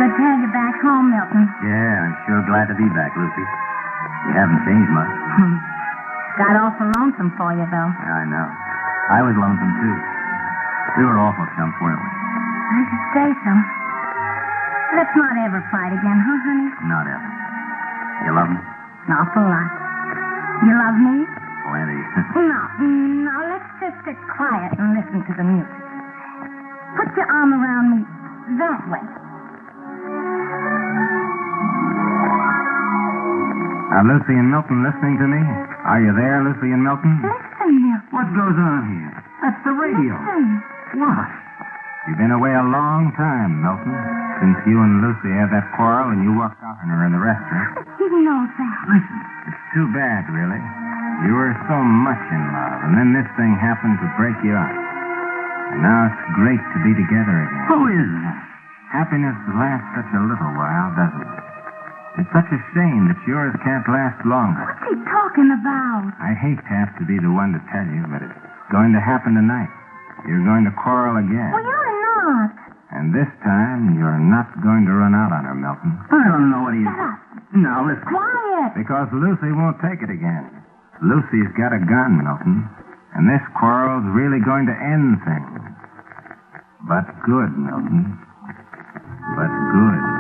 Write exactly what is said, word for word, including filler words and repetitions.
Good to have you back home, Milton. Yeah, I'm sure glad to be back, Lucy. You haven't changed much. Hmm. Got awful lonesome for you, though. Yeah, I know. I was lonesome, too. We were awful chumps, weren't we? I should say so. Let's not ever fight again, huh, honey? Not ever. You love me? An awful lot. You love me? Plenty. No, no, let's just sit quiet and listen to the music. Put your arm around me that way. Are Lucy and Milton listening to me? Are you there, Lucy and Milton? Listen, Milton. What goes on here? That's the radio. Listen. What? You've been away a long time, Milton, since you and Lucy had that quarrel and you walked out on her in the restaurant. He knows that. Listen, it's too bad, really. You were so much in love, and then this thing happened to break you up. And now it's great to be together again. Who is that? Happiness lasts such a little while, doesn't it? It's such a shame that yours can't last longer. What's he talking about? I hate to have to be the one to tell you, but it's going to happen tonight. You're going to quarrel again. Well, you're not. And this time, you're not going to run out on her, Milton. I don't know what he's... Shut up. Now, listen. Quiet. Because Lucy won't take it again. Lucy's got a gun, Milton. And this quarrel's really going to end things. But good, Milton. But good.